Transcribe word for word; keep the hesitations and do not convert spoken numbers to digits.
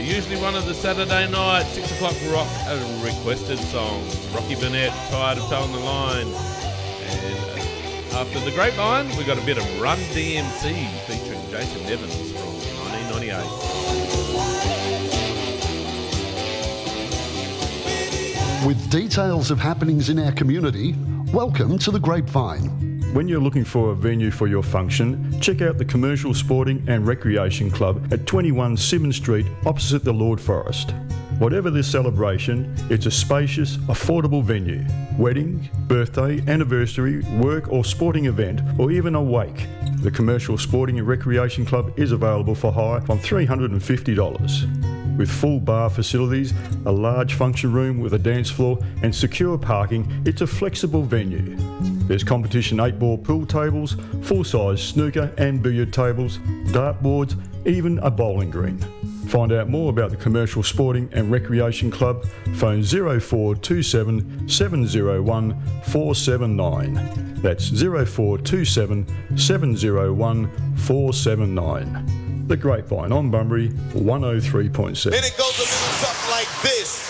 usually one of the Saturday night six o'clock rock uh, requested songs. Rocky Burnett, Tired of Towing the Line. And uh, after The Grapevine, we got a bit of Run D M C featuring Jason Evans from nineteen ninety-eight. With details of happenings in our community, welcome to The Grapevine. When you're looking for a venue for your function, check out the Commercial Sporting and Recreation Club at twenty-one Simmons Street opposite the Lord Forest. Whatever this celebration, it's a spacious, affordable venue. Wedding, birthday, anniversary, work or sporting event, or even a wake. The Commercial Sporting and Recreation Club is available for hire from three hundred fifty dollars. With full bar facilities, a large function room with a dance floor and secure parking, it's a flexible venue. There's competition eight-ball pool tables, full-size snooker and billiard tables, dartboards, even a bowling green. Find out more about the Commercial Sporting and Recreation Club, phone zero four two seven, seven zero one, four seven nine. That's zero four two seven, seven zero one, four seven nine. The Grapevine on Bunbury, one oh three point seven. Then it goes a little something like this.